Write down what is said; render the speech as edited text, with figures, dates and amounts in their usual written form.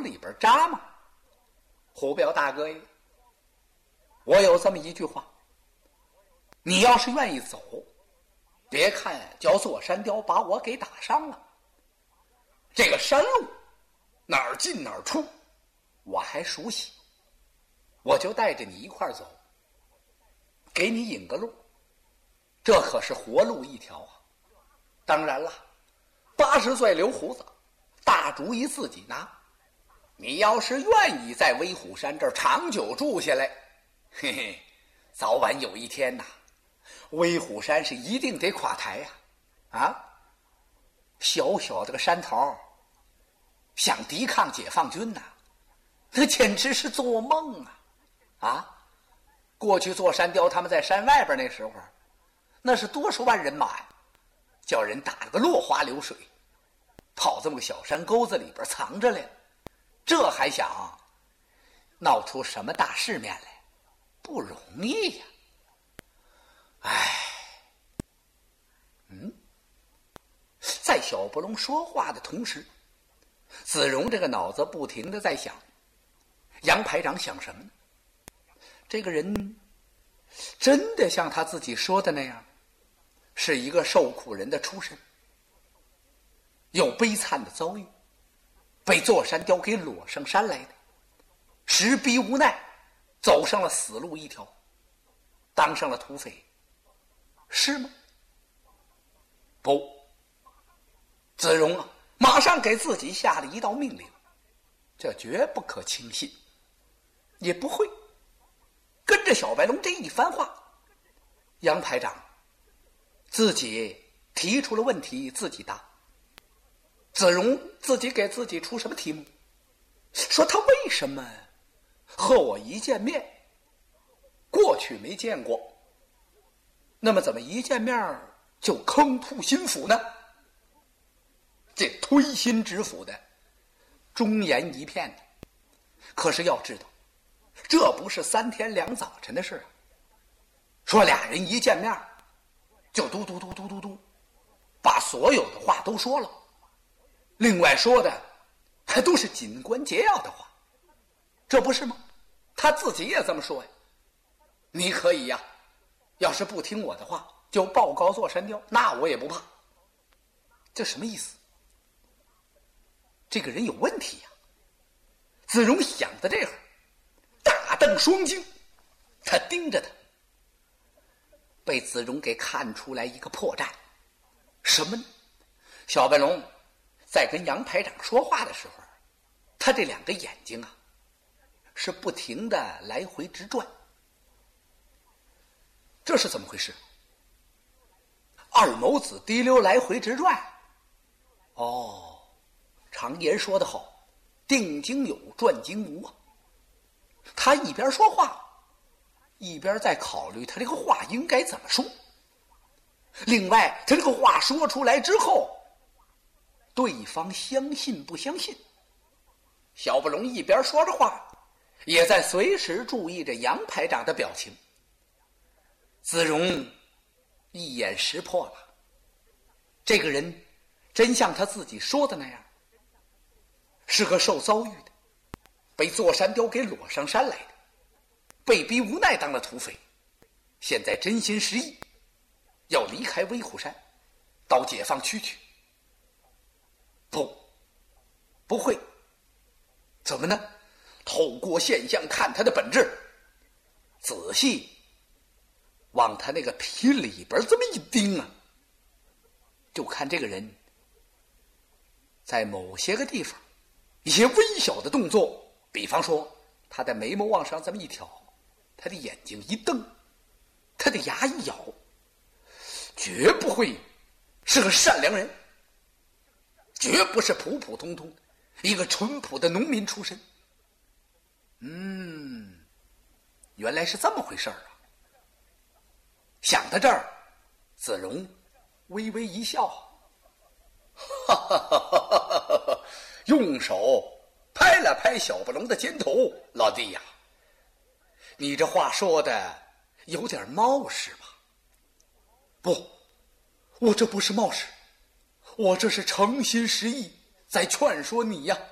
往里边扎吗？胡彪大哥呀，我有这么一句话，你要是愿意走，别看叫座山雕把我给打伤了，这个山路哪儿进哪儿出我还熟悉，我就带着你一块儿走，给你引个路，这可是活路一条啊。当然了，80岁留胡子，大主意自己拿。你要是愿意在威虎山这儿长久住下来，嘿嘿，早晚有一天呐，威虎山是一定得垮台呀！小小这个山头，想抵抗解放军呐，那简直是做梦啊！过去座山雕他们在山外边那时候，那是多少万人马呀，叫人打了个落花流水，跑这么个小山沟子里边藏着来了，这还想闹出什么大世面来，不容易呀！在小不隆说话的同时，子荣这个脑子不停地在想，杨排长想什么呢？这个人真的像他自己说的那样，是一个受苦人的出身，有悲惨的遭遇，被座山雕给裸上山来的，时逼无奈走上了死路一条，当上了土匪，是吗？不，子荣马上给自己下了一道命令，这绝不可轻信，也不会跟着小白龙这一番话，杨排长自己提出了问题自己答。子荣自己给自己出什么题目，说他为什么和我一见面过去没见过，那么怎么一见面就坑吐心腹呢？这推心置腹的忠言一片的，可是要知道这不是3天2早晨的事说俩人一见面就嘟嘟嘟嘟嘟嘟把所有的话都说了，另外说的还都是紧关节要的话，这不是吗？他自己也这么说呀。你可以呀，要是不听我的话就报告座山雕，那我也不怕。这什么意思？这个人有问题呀！子荣想到这会儿，大瞪双睛，他盯着他。被子荣给看出来一个破绽，什么呢？小白龙在跟杨排长说话的时候，他这2个眼睛是不停的来回直转。这是怎么回事？二眸子滴溜来回直转。常言说得好，定睛有，转睛无他一边说话，一边在考虑他这个话应该怎么说。另外，他这个话说出来之后，对方相信不相信？小不隆一边说着话，也在随时注意着杨排长的表情。子荣一眼识破了，这个人真像他自己说的那样，是个受遭遇的，被座山雕给裸上山来的，被逼无奈当了土匪，现在真心实意要离开威虎山到解放区去。不会，怎么呢？透过现象看他的本质，仔细往他那个皮里边这么一盯就看这个人在某些个地方一些微小的动作，比方说他的眉毛往上这么一挑，他的眼睛一瞪，他的牙一咬，绝不会是个善良人，绝不是普普通通一个淳朴的农民出身。原来是这么回事想到这儿，子荣微微一笑，哈哈哈哈哈，用手拍了拍小不隆的肩头，老弟呀，你这话说的有点冒失吧？不，我这不是冒失，我这是诚心实意在劝说你呀。